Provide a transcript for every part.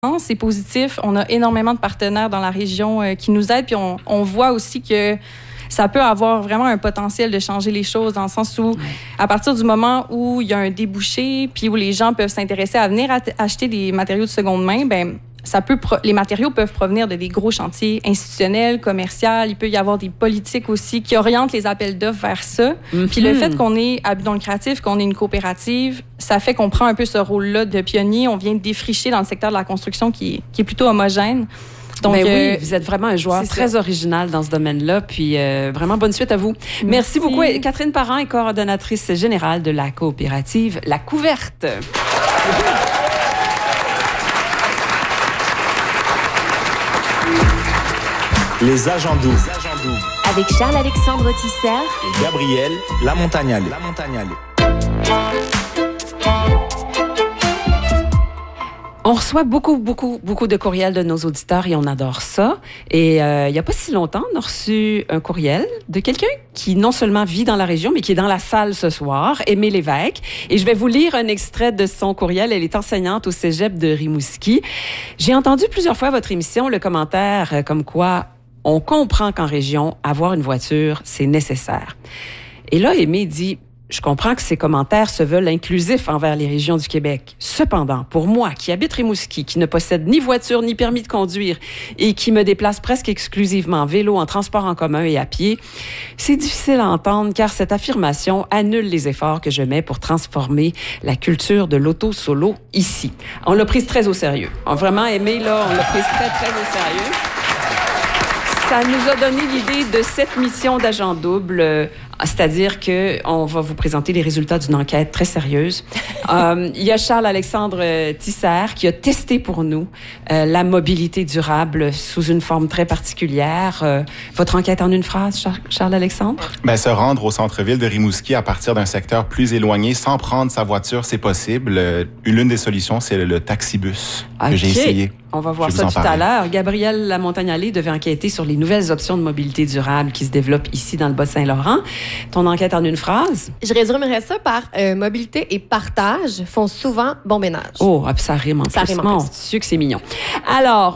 c'est positif. On a énormément de partenaires dans la région qui nous aident. Puis on voit aussi que ça peut avoir vraiment un potentiel de changer les choses dans le sens où, à partir du moment où il y a un débouché, puis où les gens peuvent s'intéresser à venir acheter des matériaux de seconde main, ben les matériaux peuvent provenir de des gros chantiers institutionnels, commerciaux. Il peut y avoir des politiques aussi qui orientent les appels d'offres vers ça. Puis le fait qu'on est à but non lucratif, qu'on est une coopérative, ça fait qu'on prend un peu ce rôle-là de pionnier. On vient défricher dans le secteur de la construction qui est plutôt homogène. Donc, oui, vous êtes vraiment un joueur très original dans ce domaine-là. Puis, vraiment, bonne suite à vous. Merci beaucoup. Catherine Parent est coordonnatrice générale de la coopérative La Couverte. Les agents doux. Avec Charles-Alexandre Tisser et Gabriel Lamontagnale. On reçoit beaucoup de courriels de nos auditeurs et on adore ça. Et il n'y a pas si longtemps, on a reçu un courriel de quelqu'un qui non seulement vit dans la région, mais qui est dans la salle ce soir, Aimée Lévesque. Et je vais vous lire un extrait de son courriel. Elle est enseignante au cégep de Rimouski. J'ai entendu plusieurs fois votre émission, le commentaire comme quoi on comprend qu'en région, avoir une voiture, c'est nécessaire. Et là, Aimée dit... Je comprends que ces commentaires se veulent inclusifs envers les régions du Québec. Cependant, pour moi, qui habite Rimouski, qui ne possède ni voiture ni permis de conduire et qui me déplace presque exclusivement en vélo, en transport en commun et à pied, c'est difficile à entendre car cette affirmation annule les efforts que je mets pour transformer la culture de l'auto-solo ici. On l'a prise très au sérieux. On a vraiment aimé, là, on l'a prise très, très au sérieux. Ça nous a donné l'idée de cette mission d'agent double, c'est-à-dire qu'on va vous présenter les résultats d'une enquête très sérieuse. Il y a Charles-Alexandre Tisser qui a testé pour nous la mobilité durable sous une forme très particulière. Votre enquête en une phrase, Charles-Alexandre? Ben, se rendre au centre-ville de Rimouski à partir d'un secteur plus éloigné sans prendre sa voiture, c'est possible. L'une des solutions, c'est le taxibus que j'ai essayé. On va voir ça tout à l'heure. Gabriel Lamontagnale devait enquêter sur les nouvelles options de mobilité durable qui se développent ici dans le Bas-Saint-Laurent. Ton enquête en une phrase? Je résumerais ça par mobilité et partage font souvent bon ménage. Oh, ça rime en plus. Ça rime en plus. Dieu que c'est mignon. Alors,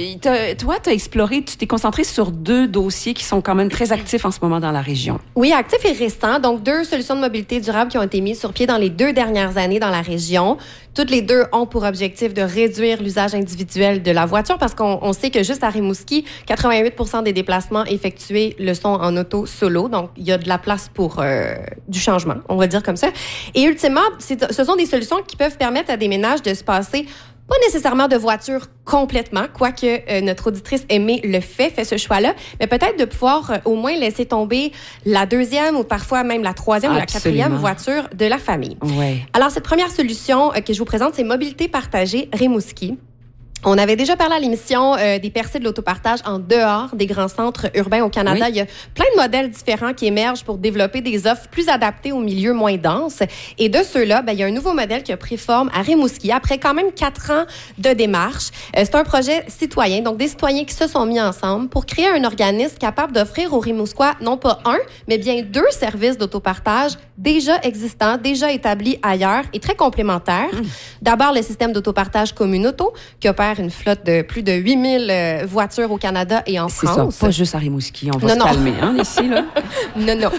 toi, tu as exploré, tu t'es concentré sur 2 dossiers qui sont quand même très actifs en ce moment dans la région. Oui, actifs et récents. Donc, 2 solutions de mobilité durable qui ont été mises sur pied dans les 2 dernières années dans la région. Toutes les 2 ont pour objectif de réduire l'usage individuel de la voiture parce qu'on sait que juste à Rimouski, 88% des déplacements effectués le sont en auto solo. Donc, il y a de la place pour du changement, on va dire comme ça. Et ultimement, ce sont des solutions qui peuvent permettre à des ménages de se passer pas nécessairement de voiture complètement, quoique notre auditrice Aimée fait ce choix-là, mais peut-être de pouvoir au moins laisser tomber la 2e ou parfois même la 3e ou la 4e voiture de la famille. Ouais. Alors, cette première solution que je vous présente, c'est Mobilité partagée Rimouski. On avait déjà parlé à l'émission des percées de l'autopartage en dehors des grands centres urbains au Canada. Oui. Il y a plein de modèles différents qui émergent pour développer des offres plus adaptées aux milieux moins denses. Et de ceux-là, il y a un nouveau modèle qui a pris forme à Rimouski après quand même 4 ans de démarche. C'est un projet citoyen, donc des citoyens qui se sont mis ensemble pour créer un organisme capable d'offrir aux Rimouskois non pas 1, mais bien 2 services d'autopartage déjà existants, déjà établis ailleurs et très complémentaires. D'abord, le système d'autopartage Communauto qui opère une flotte de plus de 8000 voitures au Canada et en France. C'est ça, pas juste à Rimouski. On va se calmer, ici, là. Non.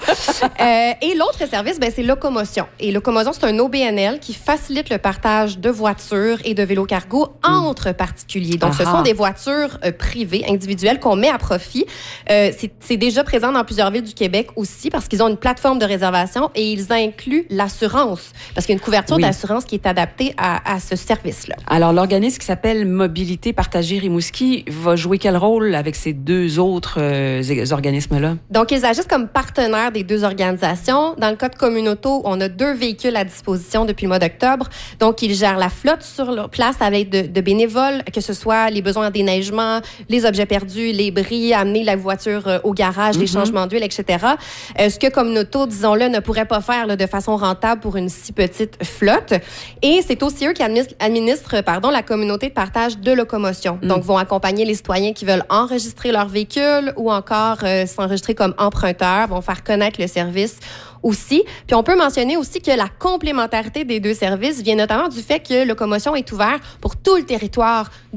Et l'autre service, c'est Locomotion. Et Locomotion, c'est un OBNL qui facilite le partage de voitures et de vélos cargo entre particuliers. Donc, ce sont des voitures privées, individuelles, qu'on met à profit. C'est déjà présent dans plusieurs villes du Québec aussi parce qu'ils ont une plateforme de réservation et ils incluent l'assurance parce qu'il y a une couverture d'assurance qui est adaptée à ce service-là. Alors, l'organisme qui s'appelle Mobilité partagée Rimouski va jouer quel rôle avec ces 2 autres organismes-là? Donc, ils agissent comme partenaires des 2 organisations. Dans le cas de Communauto, on a 2 véhicules à disposition depuis le mois d'octobre. Donc, ils gèrent la flotte sur leur place avec de bénévoles, que ce soit les besoins en déneigement, les objets perdus, les bris, amener la voiture au garage, les changements d'huile, etc. Ce que Communauto, disons-le, ne pourrait pas faire de façon rentable pour une si petite flotte. Et c'est aussi eux qui administrent la communauté de partage partage de locomotion. Donc, vont accompagner les citoyens qui veulent enregistrer leur véhicule ou encore s'enregistrer comme emprunteurs, vont faire connaître le service aussi. Puis on peut mentionner aussi que la complémentarité des deux services vient notamment du fait que Locomotion est ouvert pour tout le territoire